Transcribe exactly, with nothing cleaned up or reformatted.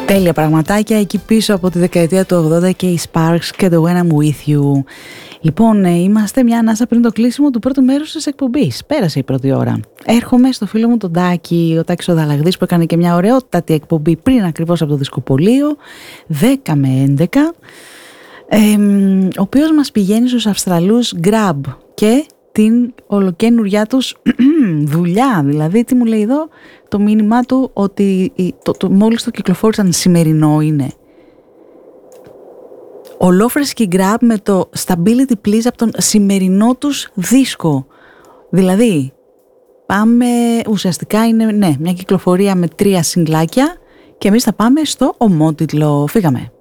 Τέλεια πραγματάκια εκεί πίσω από τη δεκαετία του ογδόντα και οι Sparks και το When I'm With You. Λοιπόν, είμαστε μια ανάσα πριν το κλείσιμο του πρώτου μέρους της εκπομπής. Πέρασε η πρώτη ώρα. Έρχομαι στο φίλο μου τον Τάκη, ο Τάκης ο Δαλαγδής, που έκανε και μια ωραιότατη εκπομπή πριν ακριβώς από το δισκοπωλείο, δέκα με έντεκα, ε, ο οποίος μας πηγαίνει στους Αυστραλούς Grab και την ολοκαίνουριά τους δουλειά. Δηλαδή, τι μου λέει εδώ το μήνυμά του, ότι το, το, μόλις το κυκλοφόρησαν σημερινό είναι. Ολόφρεσκι Grab με το Stability Please από τον σημερινό τους δίσκο. Δηλαδή, πάμε, ουσιαστικά είναι ναι, μια κυκλοφορία με τρία σιγκλάκια και εμείς θα πάμε στο ομότιτλο. Φύγαμε.